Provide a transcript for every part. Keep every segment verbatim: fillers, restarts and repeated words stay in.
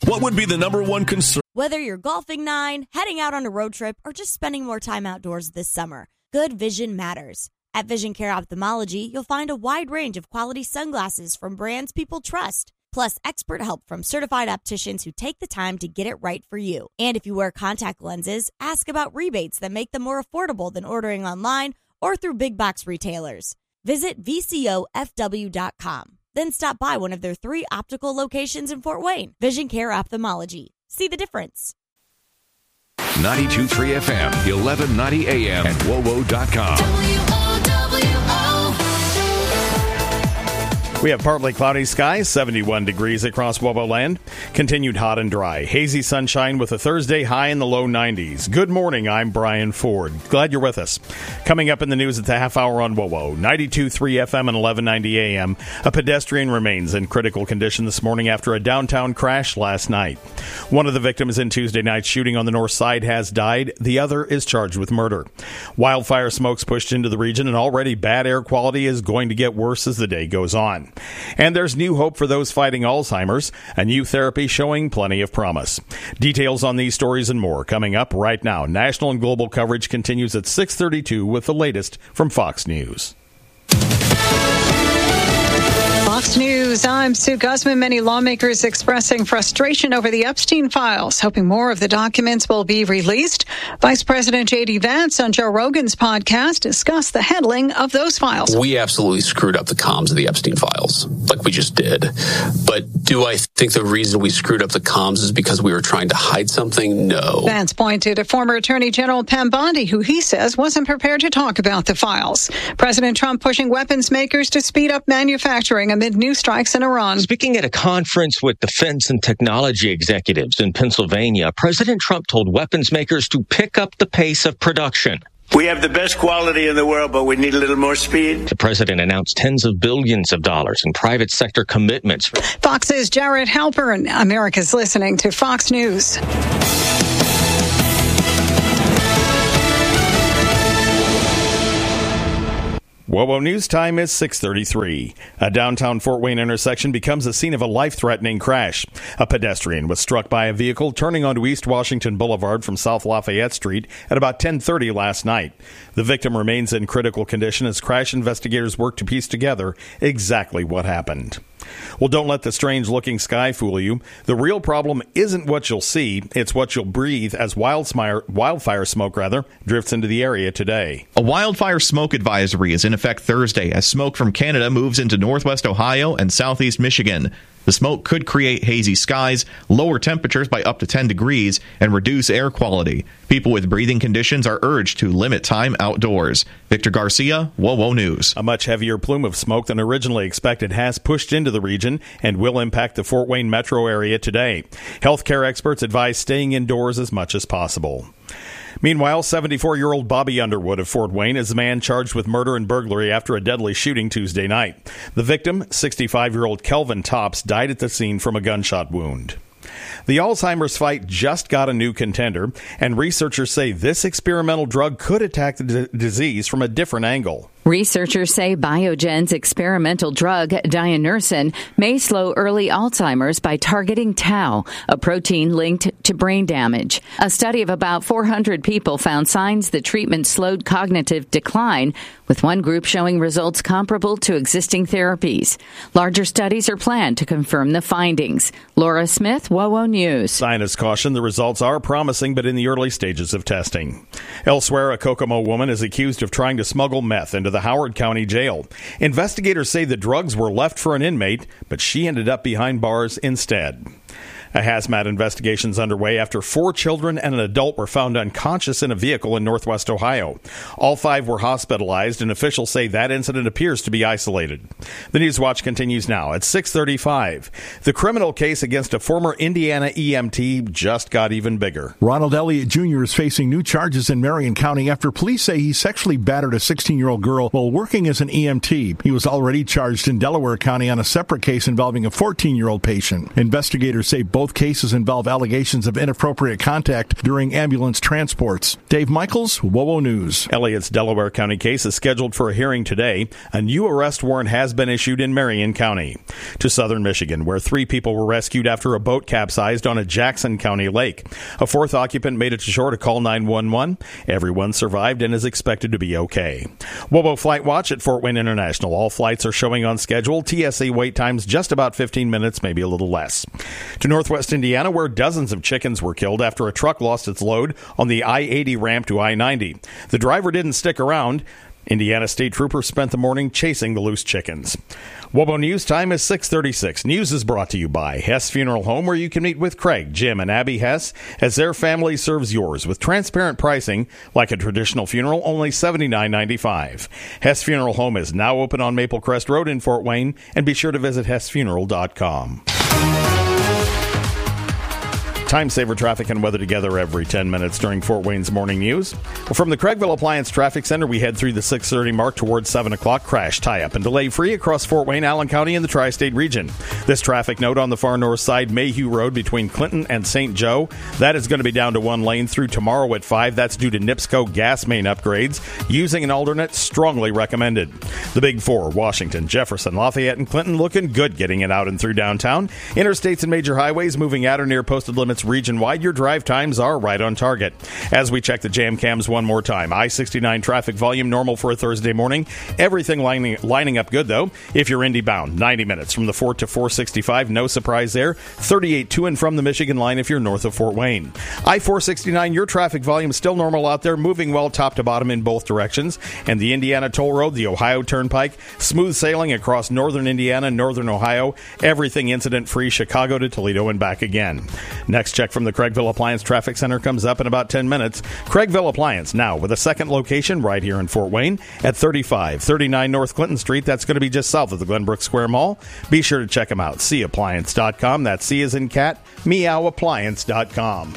What would be the number one concern? Whether you're golfing nine, heading out on a road trip, or just spending more time outdoors this summer, good vision matters. At Vision Care Ophthalmology, you'll find a wide range of quality sunglasses from brands people trust, plus expert help from certified opticians who take the time to get it right for you. And if you wear contact lenses, ask about rebates that make them more affordable than ordering online or through big box retailers. Visit V C O F W dot com. Then stop by one of their three optical locations in Fort Wayne. Vision Care Ophthalmology. See the difference. ninety-two point three F M, eleven ninety A M, and W O W O dot com. W O W O. We have partly cloudy skies, seventy-one degrees across W O W O land. Continued hot and dry. Hazy sunshine with a Thursday high in the low nineties. Good morning, I'm Brian Ford. Glad you're with us. Coming up in the news at the half hour on W O W O, ninety-two point three F M and eleven ninety A M. A pedestrian remains in critical condition this morning after a downtown crash last night. One of the victims in Tuesday night's shooting on the north side has died. The other is charged with murder. Wildfire smoke's pushed into the region, and already bad air quality is going to get worse as the day goes on. And there's new hope for those fighting Alzheimer's, a new therapy showing plenty of promise. Details on these stories and more coming up right now. National and global coverage continues at six thirty-two with the latest from Fox News. Fox News, I'm Sue Guzman. Many lawmakers expressing frustration over the Epstein files, hoping more of the documents will be released. Vice President J D Vance on Joe Rogan's podcast discussed the handling of those files. We absolutely screwed up the comms of the Epstein files, like we just did. But do I think the reason we screwed up the comms is because we were trying to hide something? No. Vance pointed to former Attorney General Pam Bondi, who he says wasn't prepared to talk about the files. President Trump pushing weapons makers to speed up manufacturing amid new strikes in Iran. Speaking at a conference with defense and technology executives in Pennsylvania, President Trump told weapons makers to pick up the pace of production. We have the best quality in the world, but we need a little more speed. The president announced tens of billions of dollars in private sector commitments. Fox's Jared Halpern. America's listening to Fox News. W O W O News time is six thirty-three. A downtown Fort Wayne intersection becomes the scene of a life-threatening crash. A pedestrian was struck by a vehicle turning onto East Washington Boulevard from South Lafayette Street at about ten thirty last night. The victim remains in critical condition as crash investigators work to piece together exactly what happened. Well, don't let the strange-looking sky fool you. The real problem isn't what you'll see, it's what you'll breathe as wildfire, wildfire smoke rather, drifts into the area today. A wildfire smoke advisory is in effect Thursday as smoke from Canada moves into northwest Ohio and southeast Michigan. The smoke could create hazy skies, lower temperatures by up to ten degrees, and reduce air quality. People with breathing conditions are urged to limit time outdoors. Victor Garcia, W O W O News. A much heavier plume of smoke than originally expected has pushed into the region and will impact the Fort Wayne metro area today. Healthcare experts advise staying indoors as much as possible. Meanwhile, seventy-four-year-old Bobby Underwood of Fort Wayne is the man charged with murder and burglary after a deadly shooting Tuesday night. The victim, sixty-five-year-old Kelvin Tops, died at the scene from a gunshot wound. The Alzheimer's fight just got a new contender, and researchers say this experimental drug could attack the d- disease from a different angle. Researchers say Biogen's experimental drug, Dianersen, may slow early Alzheimer's by targeting tau, a protein linked to brain damage. A study of about four hundred people found signs the treatment slowed cognitive decline, with one group showing results comparable to existing therapies. Larger studies are planned to confirm the findings. Laura Smith, W O W O News. Scientists caution the results are promising, but in the early stages of testing. Elsewhere, a Kokomo woman is accused of trying to smuggle meth into the Howard County Jail. Investigators say the drugs were left for an inmate, but she ended up behind bars instead. A hazmat investigation is underway after four children and an adult were found unconscious in a vehicle in northwest Ohio. All five were hospitalized, and officials say that incident appears to be isolated. The News Watch continues now at six thirty-five. The criminal case against a former Indiana E M T just got even bigger. Ronald Elliott Junior is facing new charges in Marion County after police say he sexually battered a sixteen-year-old girl while working as an E M T. He was already charged in Delaware County on a separate case involving a fourteen-year-old patient. Investigators say both Both cases involve allegations of inappropriate contact during ambulance transports. Dave Michaels, WOWO News. Elliott's Delaware County case is scheduled for a hearing today. A new arrest warrant has been issued in Marion County. To southern Michigan, where three people were rescued after a boat capsized on a Jackson County lake. A fourth occupant made it to shore to call nine one one. Everyone survived and is expected to be okay. WOWO Flight Watch at Fort Wayne International. All flights are showing on schedule. T S A wait times just about fifteen minutes, maybe a little less. To northwest Indiana, where dozens of chickens were killed after a truck lost its load on the I eighty ramp to I ninety. The driver didn't stick around. Indiana State Troopers spent the morning chasing the loose chickens. WOWO News time is six thirty-six. News is brought to you by Hess Funeral Home, where you can meet with Craig, Jim, and Abby Hess as their family serves yours with transparent pricing like a traditional funeral, only seventy-nine ninety-five. Hess Funeral Home is now open on Maple Crest Road in Fort Wayne, and be sure to visit hess funeral dot com. Time saver traffic and weather together every ten minutes during Fort Wayne's morning news. Well, from the Craigville Appliance Traffic Center, we head through the six thirty mark towards seven o'clock. Crash, tie-up, and delay free across Fort Wayne, Allen County, and the Tri-State region. This traffic note on the far north side, Mayhew Road between Clinton and Saint Joe. That is going to be down to one lane through tomorrow at five. That's due to NIPSCO gas main upgrades. Using an alternate, strongly recommended. The Big Four, Washington, Jefferson, Lafayette, and Clinton looking good getting it out and through downtown. Interstates and major highways moving at or near posted limits region-wide. Your drive times are right on target. As we check the jam cams one more time, I sixty-nine traffic volume normal for a Thursday morning. Everything lining, lining up good, though. If you're Indy bound, ninety minutes from the Fort to four sixty-five. No surprise there. thirty-eight to and from the Michigan line if you're north of Fort Wayne. I four sixty-nine, your traffic volume still normal out there, moving well top to bottom in both directions. And the Indiana Toll Road, the Ohio Turnpike, smooth sailing across northern Indiana, northern Ohio. Everything incident-free, Chicago to Toledo and back again. Next check from the Craigville Appliance Traffic Center comes up in about ten minutes. Craigville Appliance now with a second location right here in Fort Wayne at thirty-five thirty-nine North Clinton Street. That's going to be just south of the Glenbrook Square Mall. Be sure to check them out. see appliance dot com. That's C as in cat, meow appliance dot com.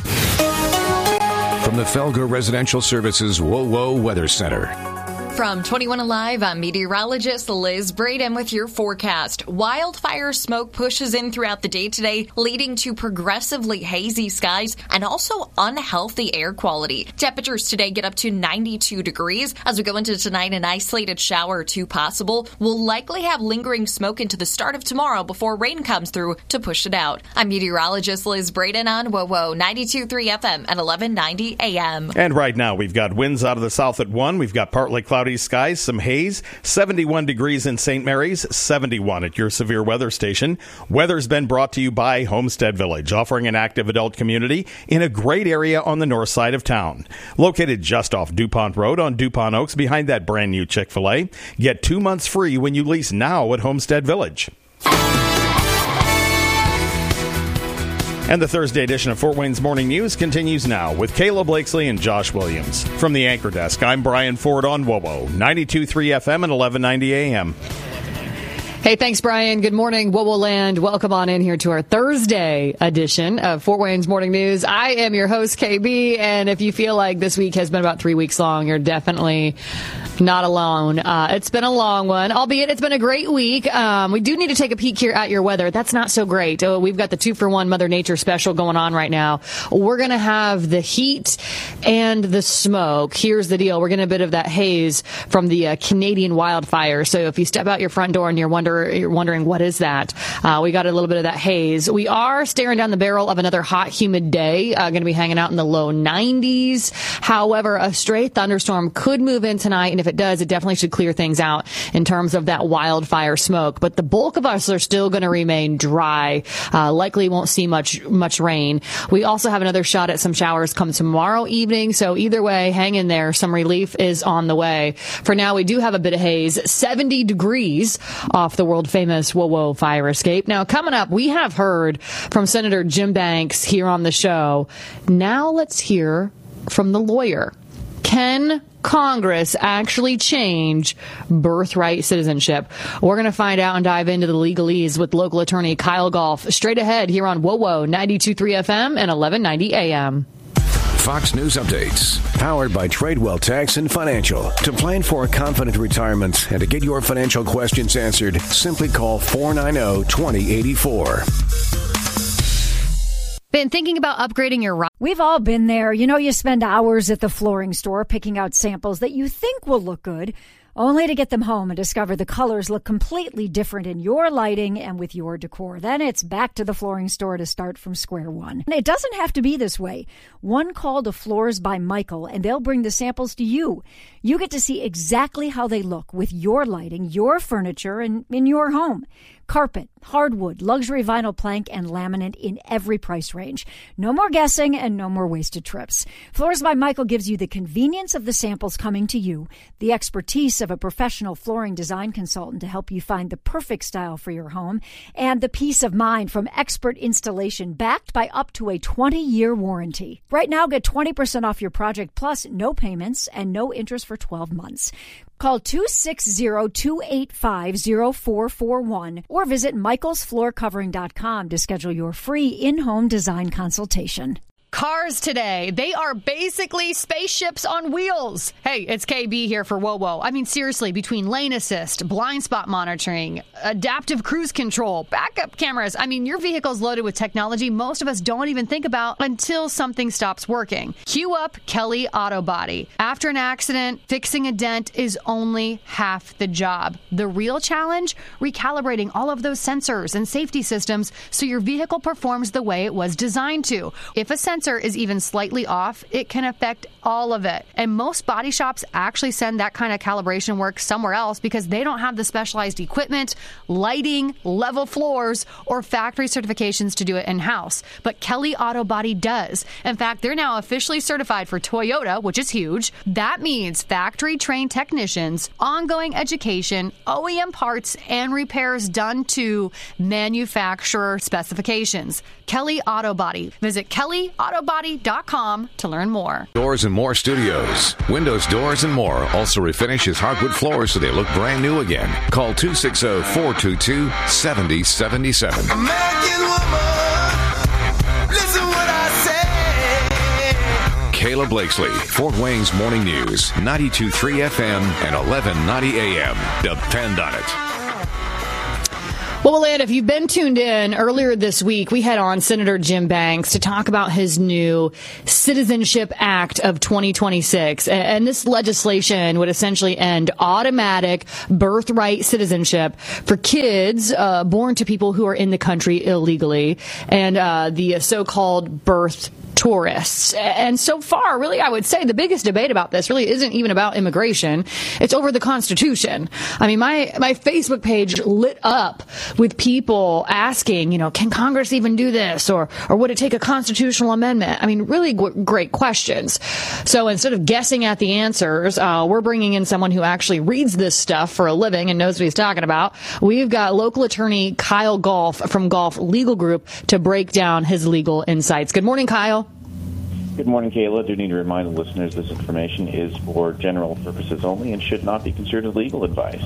From the Felger Residential Services WOWO Weather Center. From twenty-one Alive, I'm meteorologist Liz Braden with your forecast. Wildfire smoke pushes in throughout the day today, leading to progressively hazy skies and also unhealthy air quality. Temperatures today get up to ninety-two degrees. As we go into tonight, an isolated shower or two possible. We'll likely have lingering smoke into the start of tomorrow before rain comes through to push it out. I'm meteorologist Liz Braden on WOWO ninety-two point three F M at eleven ninety A M. And right now, we've got winds out of the south at one. We've got partly cloudy skies, some haze, seventy-one degrees in Saint Mary's, seventy-one at your severe weather station. Weather's been brought to you by Homestead Village, offering an active adult community in a great area on the north side of town. Located just off DuPont Road on DuPont Oaks behind that brand new Chick-fil-A. Get two months free when you lease now at Homestead Village. And the Thursday edition of Fort Wayne's Morning News continues now with Kayla Blakesley and Josh Williams. From the Anchor Desk, I'm Brian Ford on WOWO, ninety-two point three F M and eleven ninety A M. Hey, thanks, Brian. Good morning, WOWO Land. Welcome on in here to our Thursday edition of Fort Wayne's Morning News. I am your host, K B, and if you feel like this week has been about three weeks long, you're definitely not alone. Uh, it's been a long one, albeit it's been a great week. Um, we do need to take a peek here at your weather. That's not so great. Oh, we've got the two for one Mother Nature special going on right now. We're going to have the heat and the smoke. Here's the deal. We're getting a bit of that haze from the uh, Canadian wildfire. So if you step out your front door and you're, wonder, you're wondering, what is that? Uh, we got a little bit of that haze. We are staring down the barrel of another hot, humid day. Uh, going to be hanging out in the low nineties. However, a stray thunderstorm could move in tonight, and if it does, it definitely should clear things out in terms of that wildfire smoke. But the bulk of us are still going to remain dry. Uh, likely won't see much much rain. We also have another shot at some showers come tomorrow evening. So either way, hang in there. Some relief is on the way. For now, we do have a bit of haze. seventy degrees off the world famous WOWO fire escape. Now, coming up, we have heard from Senator Jim Banks here on the show. Now let's hear from the lawyer. Can Congress actually change birthright citizenship? We're going to find out and dive into the legalese with local attorney Kyle Golf straight ahead here on WOWO ninety-two point three F M and eleven ninety A M. Fox News Updates, powered by Tradewell Tax and Financial. To plan for a confident retirement and to get your financial questions answered, simply call four nine zero, two zero eight four. Been thinking about upgrading your ride? We've all been there. You know, you spend hours at the flooring store picking out samples that you think will look good, only to get them home and discover the colors look completely different in your lighting and with your decor. Then it's back to the flooring store to start from square one. And it doesn't have to be this way. One call to Floors by Michael, and they'll bring the samples to you. You get to see exactly how they look with your lighting, your furniture, and in your home. Carpet, hardwood, luxury vinyl plank, and laminate in every price range. No more guessing and no more wasted trips. Floors by Michael gives you the convenience of the samples coming to you, the expertise of a professional flooring design consultant to help you find the perfect style for your home, and the peace of mind from expert installation backed by up to a twenty-year warranty. Right now, get twenty percent off your project plus no payments and no interest for twelve months. Call two six zero, two eight five, zero four four one or visit michaels floor covering dot com to schedule your free in-home design consultation. Cars today, they are basically spaceships on wheels. Hey, it's K B here for Whoa Whoa. I mean, seriously, between lane assist, blind spot monitoring, adaptive cruise control, backup cameras, I mean, your vehicle's loaded with technology most of us don't even think about until something stops working. Cue up Kelly Auto Body. After an accident, fixing a dent is only half the job. The real challenge? Recalibrating all of those sensors and safety systems so your vehicle performs the way it was designed to. If a sensor is even slightly off, it can affect all of it. And most body shops actually send that kind of calibration work somewhere else because they don't have the specialized equipment, lighting, level floors, or factory certifications to do it in-house. But Kelly Auto Body does. In fact, they're now officially certified for Toyota, which is huge. That means factory-trained technicians, ongoing education, O E M parts, and repairs done to manufacturer specifications. Kelly Auto Body. Visit Kelly Auto Body dot com to learn more. Doors and More Studios. Windows, doors, and more also refinishes hardwood floors so they look brand new again. Call two six zero, four two two, seven zero seven seven. American woman, listen what I say. Kayla Blakesley, Fort Wayne's Morning News, ninety-two point three F M and eleven ninety A M. Depend on it. Well, Lynn, if you've been tuned in earlier this week, we had on Senator Jim Banks to talk about his new Citizenship Act of twenty twenty-six. And this legislation would essentially end automatic birthright citizenship for kids uh, born to people who are in the country illegally and uh, the so-called birth tourists. And so far, really, I would say the biggest debate about this really isn't even about immigration. It's over the Constitution. I mean, my, my Facebook page lit up with people asking, you know, can Congress even do this? Or, or would it take a constitutional amendment? I mean, really g- great questions. So instead of guessing at the answers, uh, we're bringing in someone who actually reads this stuff for a living and knows what he's talking about. We've got local attorney Kyle Golf from Golf Legal Group to break down his legal insights. Good morning, Kyle. Good morning, Kayla. I do need to remind the listeners this information is for general purposes only and should not be considered legal advice.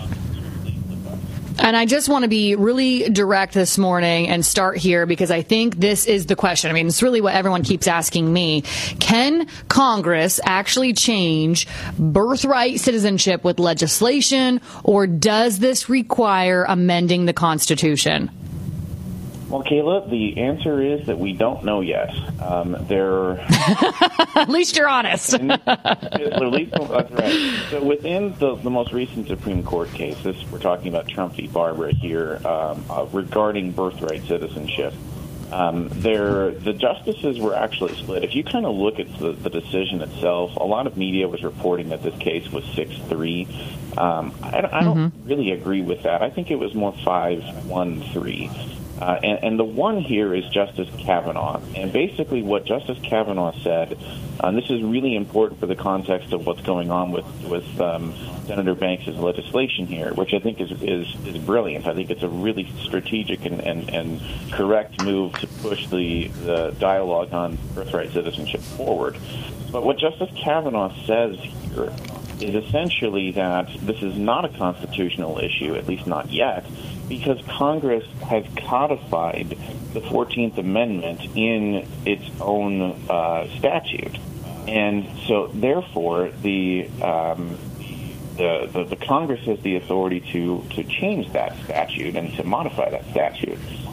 And I just want to be really direct this morning and start here because I think this is the question. I mean, it's really what everyone keeps asking me. Can Congress actually change birthright citizenship with legislation, or does this require amending the Constitution? Well, Kayla, the answer is that we don't know yet. Um, there, at least you're honest. At least, that's right. So within the, the most recent Supreme Court cases, we're talking about Trump v. Barbara here um, uh, regarding birthright citizenship. Um, there, the justices were actually split. If you kind of look at the, the decision itself, a lot of media was reporting that this case was six three. Um, I, I don't mm-hmm. really agree with that. I think it was more five one three. Uh, and, and the one here is Justice Kavanaugh. And basically what Justice Kavanaugh said, uh, and this is really important for the context of what's going on with, with um, Senator Banks' legislation here, which I think is, is, is brilliant. I think it's a really strategic and, and, and correct move to push the, the dialogue on birthright citizenship forward. But what Justice Kavanaugh says here is essentially that this is not a constitutional issue, at least not yet, because Congress has codified the fourteenth Amendment in its own uh, statute. And so, therefore, the, um, the, the the Congress has the authority to, to change that statute and to modify that statute.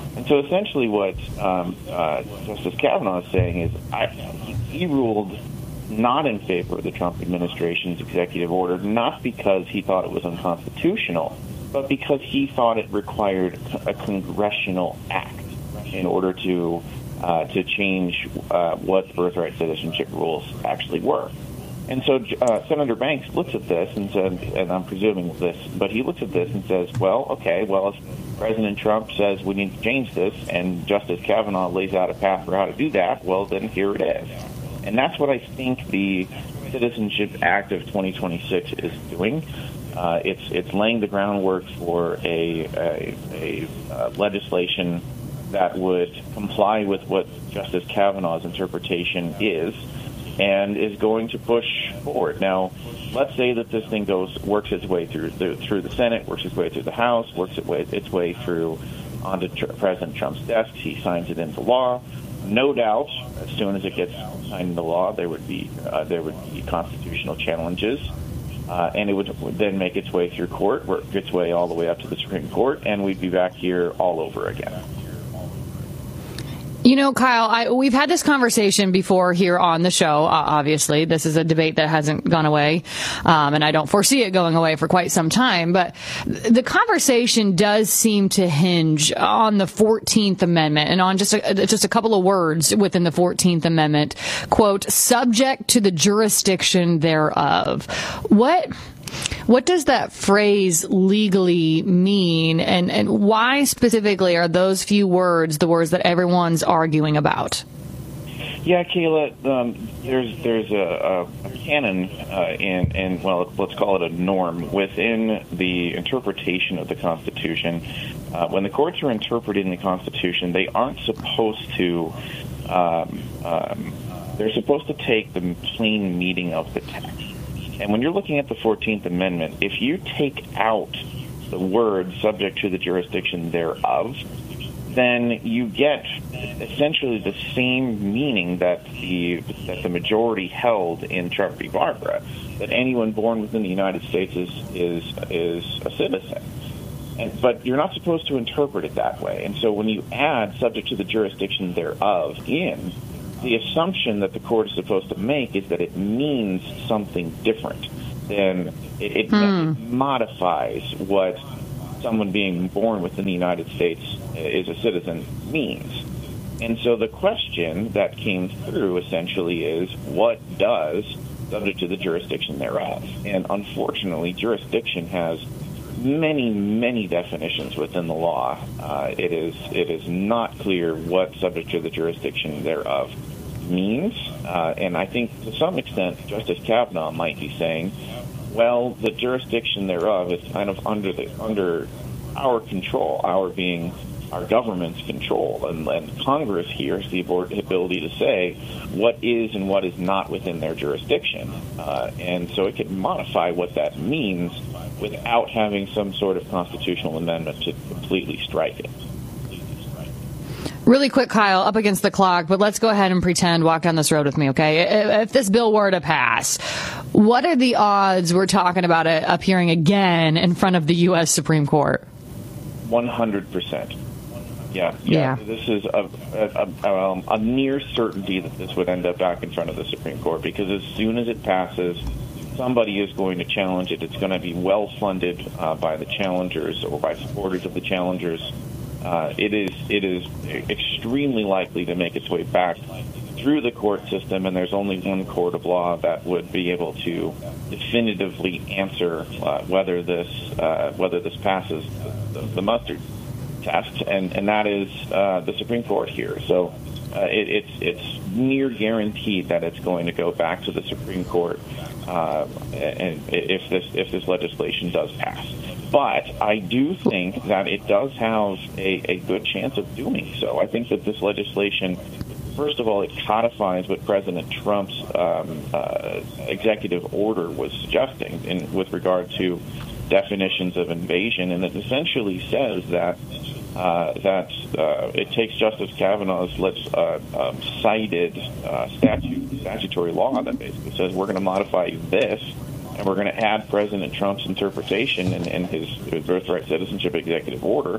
And so essentially what um, uh, Justice Kavanaugh is saying is I, he ruled not in favor of the Trump administration's executive order, not because he thought it was unconstitutional, but because he thought it required a congressional act in order to uh, to change uh, what birthright citizenship rules actually were. And so uh, Senator Banks looks at this and says, and I'm presuming this, but he looks at this and says, well, okay, well, if President Trump says we need to change this and Justice Kavanaugh lays out a path for how to do that, well, then here it is. And that's what I think the Citizenship Act of twenty twenty-six is doing. Uh, it's it's laying the groundwork for a, a, a uh, legislation that would comply with what Justice Kavanaugh's interpretation is, and is going to push forward. Now, let's say that this thing goes works its way through the, through the Senate, works its way through the House, works its way its way through onto tr- President Trump's desk. He signs it into law. No doubt, as soon as it gets signed into law, there would be uh, there would be constitutional challenges, uh, and it would then make its way through court, work its way all the way up to the Supreme Court, and we'd be back here all over again. You know, Kyle, I, we've had this conversation before here on the show. Uh, obviously, this is a debate that hasn't gone away, um, and I don't foresee it going away for quite some time. But the conversation does seem to hinge on the fourteenth Amendment and on just a, just a couple of words within the fourteenth Amendment. Quote, subject to the jurisdiction thereof. What... What does that phrase legally mean, and, and why specifically are those few words the words that everyone's arguing about? Yeah, Kayla, um, there's there's a, a, a canon uh, in, in, well, let's call it a norm within the interpretation of the Constitution. Uh, when the courts are interpreting the Constitution, they aren't supposed to, um, um, they're supposed to take the plain meaning of the text. And when you're looking at the fourteenth Amendment, if you take out the word subject to the jurisdiction thereof, then you get essentially the same meaning that the that the majority held in Trump v. Barbara, that anyone born within the United States is is is a citizen. And, but you're not supposed to interpret it that way. And so when you add subject to the jurisdiction thereof in, the assumption that the court is supposed to make is that it means something different. Then it, it, hmm. it modifies what someone being born within the United States is a citizen means. And so the question that came through essentially is, what does subject to the jurisdiction thereof? And unfortunately, jurisdiction has many, many definitions within the law. Uh, it is it is not clear what subject to the jurisdiction thereof means, uh, and I think to some extent Justice Kavanaugh might be saying, well, the jurisdiction thereof is kind of under the under our control, our being our government's control, and, and Congress here has the ability to say what is and what is not within their jurisdiction, uh, and so it can modify what that means without having some sort of constitutional amendment to completely strike it. Really quick, Kyle, up against the clock, but let's go ahead and pretend, walk down this road with me, okay? If this bill were to pass, what are the odds we're talking about it appearing again in front of the U S Supreme Court? one hundred percent. Yeah, yeah. yeah. This is a, a, a, um, a near certainty that this would end up back in front of the Supreme Court, because as soon as it passes, somebody is going to challenge it. It's going to be well-funded uh, by the challengers or by supporters of the challengers. Uh, it is it is extremely likely to make its way back through the court system, and there's only one court of law that would be able to definitively answer uh, whether this uh, whether this passes the, the mustard test, and, and that is uh, the Supreme Court here. So uh, it, it's it's near guaranteed that it's going to go back to the Supreme Court, uh, and if this if this legislation does pass. But I do think that it does have a, a good chance of doing so. I think that this legislation, first of all, it codifies what President Trump's um, uh, executive order was suggesting in, with regard to definitions of invasion, and it essentially says that uh, that uh, it takes Justice Kavanaugh's let's, uh, um, cited uh, statute, statutory law that basically says we're going to modify this, and we're going to add President Trump's interpretation and, and his, his birthright citizenship executive order,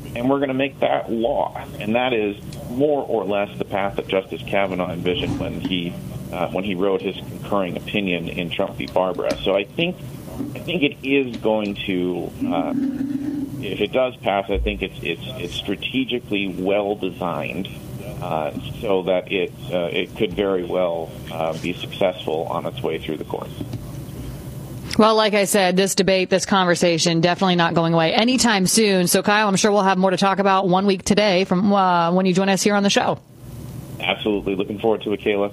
and we're going to make that law. And that is more or less the path that Justice Kavanaugh envisioned when he uh, when he wrote his concurring opinion in Trump v. Barbara. So I think I think it is going to, uh, if it does pass, I think it's it's, it's strategically well designed uh, so that it uh, it could very well uh, be successful on its way through the courts. Well, like I said, this debate, this conversation, definitely not going away anytime soon. So, Kyle, I'm sure we'll have more to talk about one week today from uh, when you join us here on the show. Absolutely. Looking forward to it, Kayla.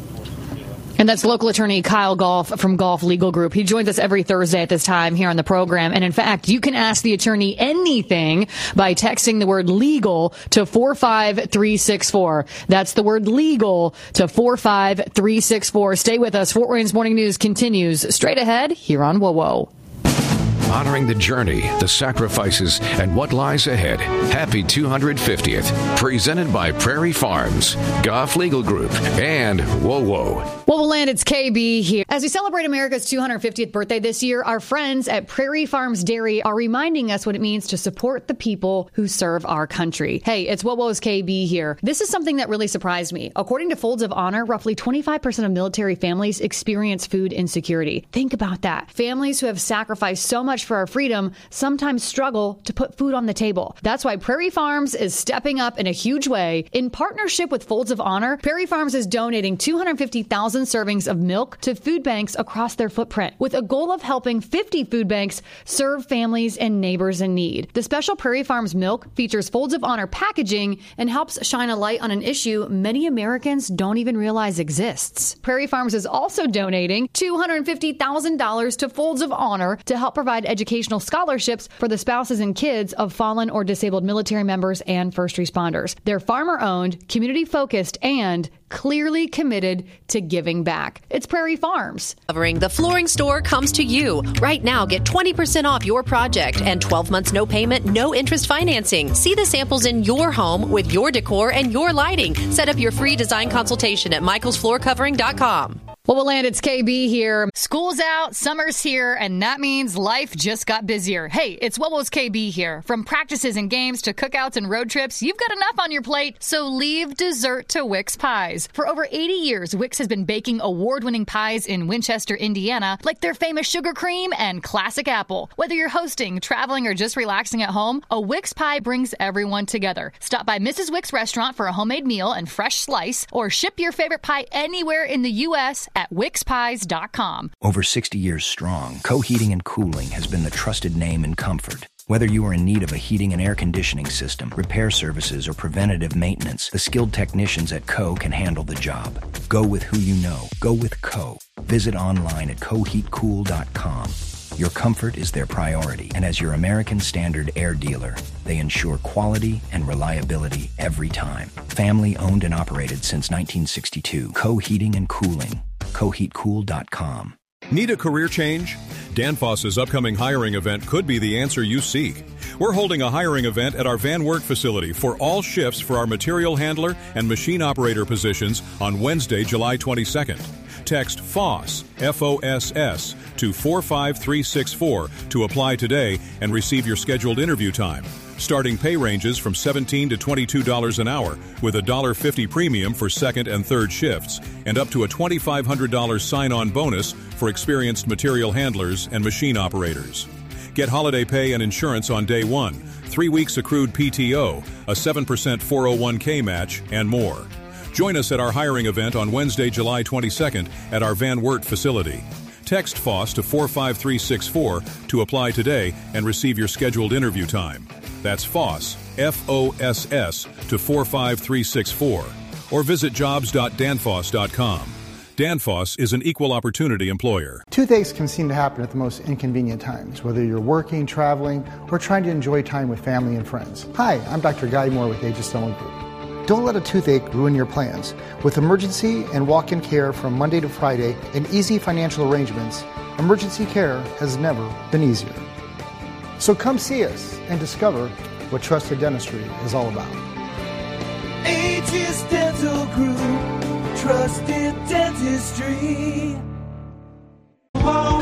And that's local attorney Kyle Golf from Golf Legal Group. He joins us every Thursday at this time here on the program. And in fact, you can ask the attorney anything by texting the word legal to four five three six four. That's the word legal to four five three six four. Stay with us. Fort Wayne's Morning News continues straight ahead here on Whoa Whoa. Honoring the journey, the sacrifices, and what lies ahead. Happy two hundred fiftieth. Presented by Prairie Farms, Goff Legal Group, and Whoa Whoa. Well, we'll land. It's K B here. As we celebrate America's two hundred fiftieth birthday this year, our friends at Prairie Farms Dairy are reminding us what it means to support the people who serve our country. Hey, it's Whoa Whoa's K B here. This is something that really surprised me. According to Folds of Honor, roughly twenty-five percent of military families experience food insecurity. Think about that. Families who have sacrificed so much for our freedom sometimes struggle to put food on the table. That's why Prairie Farms is stepping up in a huge way. In partnership with Folds of Honor, Prairie Farms is donating two hundred fifty thousand servings of milk to food banks across their footprint, with a goal of helping fifty food banks serve families and neighbors in need. The special Prairie Farms milk features Folds of Honor packaging and helps shine a light on an issue many Americans don't even realize exists. Prairie Farms is also donating two hundred fifty thousand dollars to Folds of Honor to help provide educational scholarships for the spouses and kids of fallen or disabled military members and first responders. They're farmer-owned, community-focused, and clearly committed to giving back. It's Prairie Farms. Covering the flooring store comes to you. Right now, get twenty percent off your project and twelve months no payment, no interest financing. See the samples in your home with your decor and your lighting. Set up your free design consultation at michaels floor covering dot com. Well, we'll land. It's K B here. School's out, summer's here, and that means life just got busier. Hey, it's Whoa Whoa's K B here. From practices and games to cookouts and road trips, you've got enough on your plate, so leave dessert to Wix Pies. For over eighty years, Wix has been baking award-winning pies in Winchester, Indiana, like their famous sugar cream and classic apple. Whether you're hosting, traveling, or just relaxing at home, a Wix pie brings everyone together. Stop by Missus Wix restaurant for a homemade meal and fresh slice, or ship your favorite pie anywhere in the U S at wix pies dot com. Over sixty years strong, Co Heating and Cooling has been the trusted name in comfort. Whether you are in need of a heating and air conditioning system, repair services, or preventative maintenance, the skilled technicians at Co can handle the job. Go with who you know. Go with Co. Visit online at co heat cool dot com. Your comfort is their priority, and as your American Standard air dealer, they ensure quality and reliability every time. Family owned and operated since nineteen sixty-two. Co Heating and Cooling. co heat cool dot com. Need a career change? Danfoss's upcoming hiring event could be the answer you seek. We're holding a hiring event at our Van Wert facility for all shifts for our material handler and machine operator positions on Wednesday, July twenty-second. Text FOSS, F O S S, to four five three six four to apply today and receive your scheduled interview time. Starting pay ranges from seventeen dollars to twenty-two dollars an hour, with a one dollar fifty premium for second and third shifts, and up to a twenty-five hundred dollars sign-on bonus for experienced material handlers and machine operators. Get holiday pay and insurance on day one, three weeks accrued P T O, a seven percent four oh one k match, and more. Join us at our hiring event on Wednesday, July twenty-second at our Van Wert facility. Text FOSS to four five three six four to apply today and receive your scheduled interview time. That's FOSS, F O S S, to four five three six four. Or visit jobs dot danfoss dot com. Danfoss is an equal opportunity employer. Toothaches can seem to happen at the most inconvenient times, whether you're working, traveling, or trying to enjoy time with family and friends. Hi, I'm Doctor Guy Moore with Aegis Stone Group. Don't let a toothache ruin your plans. With emergency and walk-in care from Monday to Friday and easy financial arrangements, emergency care has never been easier. So come see us and discover what trusted dentistry is all about. Aegis Dental Group, trusted dentistry.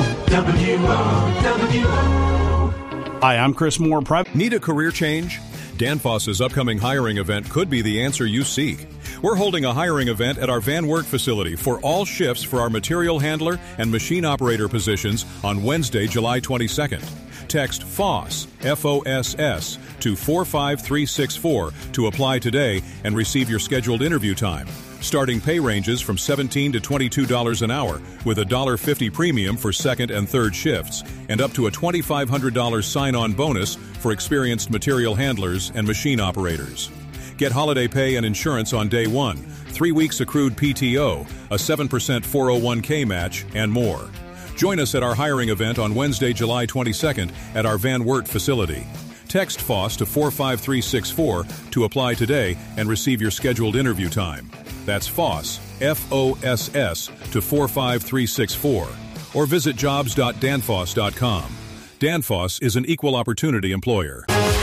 W O W O. Hi, I'm Chris Moore. Need a career change? Danfoss's upcoming hiring event could be the answer you seek. We're holding a hiring event at our Van Wert facility for all shifts for our material handler and machine operator positions on Wednesday, July twenty-second. Text FOSS, F O S S, to four five three six four to apply today and receive your scheduled interview time. Starting pay ranges from seventeen dollars to twenty-two dollars an hour, with a one dollar fifty premium for second and third shifts, and up to a twenty-five hundred dollars sign-on bonus for experienced material handlers and machine operators. Get holiday pay and insurance on day one, three weeks accrued P T O, a seven percent four oh one k match, and more. Join us at our hiring event on Wednesday, July twenty-second at our Van Wert facility. Text FOSS to four five three six four to apply today and receive your scheduled interview time. That's FOSS, F O S S, to four five three six four. Or visit jobs dot danfoss dot com. Danfoss is an equal opportunity employer.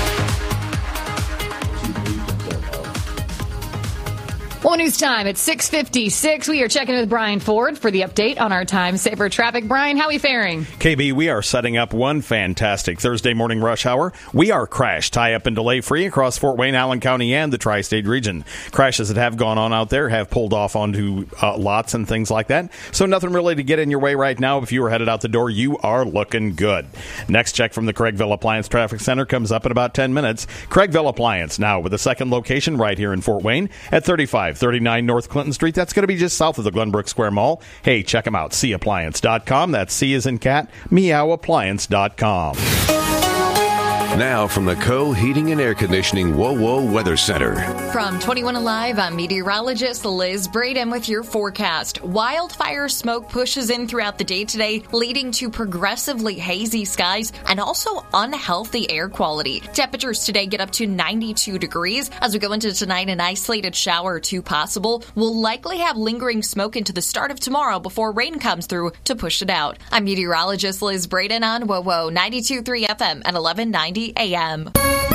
Well, news time at six fifty-six. We are checking with Brian Ford for the update on our time saver traffic. Brian, how are we faring? K B, we are setting up one fantastic Thursday morning rush hour. We are crash, tie-up, and delay-free across Fort Wayne, Allen County, and the Tri-State region. Crashes that have gone on out there have pulled off onto uh, lots and things like that. So nothing really to get in your way right now. If you are headed out the door, you are looking good. Next check from the Craigville Appliance Traffic Center comes up in about ten minutes. Craigville Appliance now with a second location right here in Fort Wayne at thirty-five thirty-nine North Clinton Street. That's going to be just south of the Glenbrook Square Mall. Hey, check them out, see appliance dot com. That's C as in cat, meow appliance dot com. Now from the Co Heating and Air Conditioning Whoa Whoa Weather Center. From twenty-one Alive, I'm meteorologist Liz Braden with your forecast. Wildfire smoke pushes in throughout the day today, leading to progressively hazy skies and also unhealthy air quality. Temperatures today get up to ninety-two degrees. As we go into tonight, an isolated shower or two possible. We'll likely have lingering smoke into the start of tomorrow before rain comes through to push it out. I'm meteorologist Liz Braden on Whoa Whoa ninety-two point three F M at eleven ninety A M.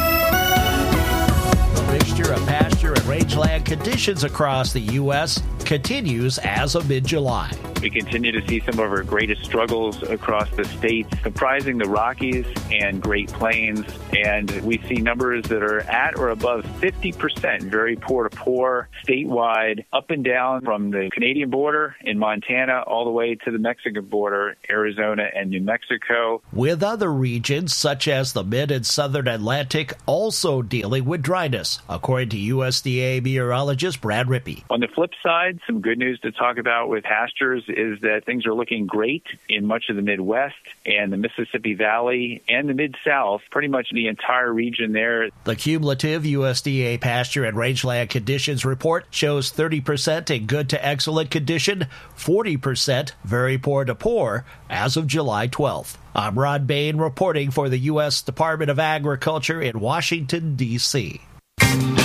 Mixture of pasture and rangeland conditions across the U S continues as of mid-July. We continue to see some of our greatest struggles across the states, comprising the Rockies and Great Plains, and we see numbers that are at or above fifty percent, very poor to poor, statewide, up and down from the Canadian border in Montana all the way to the Mexican border, Arizona and New Mexico. With other regions, such as the mid and southern Atlantic, also dealing with dryness, according to U S D A meteorologist Brad Rippey. On the flip side, some good news to talk about with pastures is that things are looking great in much of the Midwest and the Mississippi Valley and the Mid-South, pretty much the entire region there. The cumulative U S D A pasture and rangeland conditions report shows thirty percent in good to excellent condition, forty percent very poor to poor as of July twelfth. I'm Rod Bain reporting for the U S Department of Agriculture in Washington, D C